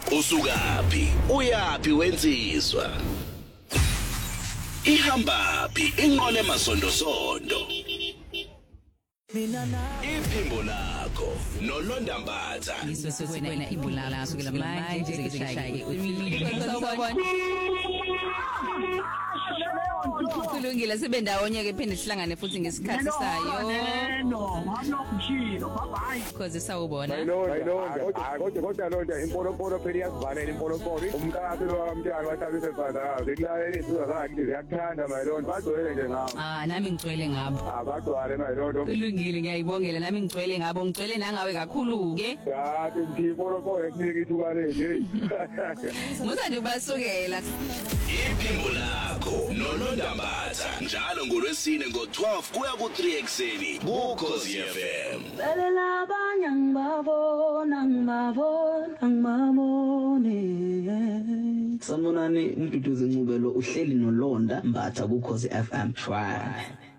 Usukapi, uyapi wensizwa? Ihambapi inqole masondo sondo. Iphimbo lakho noLonda Mbatha. Ngizosekwena ibulala kusukela manje zikishayike uyibona. Kulungile sibe ndawonye ke phinde sihlangane futhi ngesikhathi sayo. No, ngalokushilo, bye bye. Cause sawubona. Kodwa londa impolo phela iyasivalela impolo umkhathi wamntwana wathabise fana zikulaleli izizakhe ziyakuthanda mayilonda bagcwele nje ngabo Nami ngicwele ngabo. Abagcwale mayilonda Kulungile ngiyayibongela nami ngicwele ngabo ngicwele nangawe kakhulu ke. yathi impolo esinike ithukale nje Musa nje basukela. Iphimbo lakho noLonda Mbatha njalo ngolwesine ngo12 kuya ku3 ekseni kuKhosi FM. Belela abanye ngibabone. Sanibonani, uMduduzi Ncubelo uhleli noLonda Mbatha kuKhosi FM. Shwa.